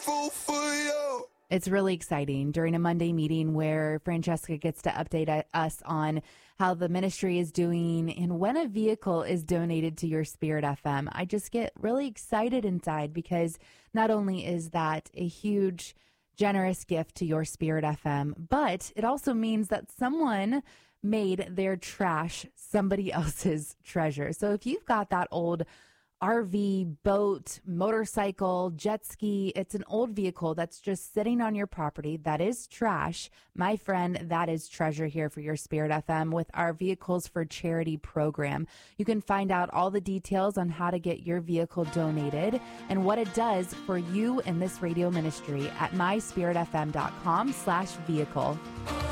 grateful for you. It's really exciting during a Monday meeting where Francesca gets to update us on how the ministry is doing and when a vehicle is donated to Your Spirit FM. I just get really excited inside because not only is that a huge, generous gift to Your Spirit FM, but it also means that someone made their trash somebody else's treasure. So if you've got that old RV, boat, motorcycle, jet ski, it's an old vehicle that's just sitting on your property, that is trash. My friend, that is treasure here for Your Spirit FM with our Vehicles for Charity program. You can find out all the details on how to get your vehicle donated and what it does for you and this radio ministry at myspiritfm.com/vehicle.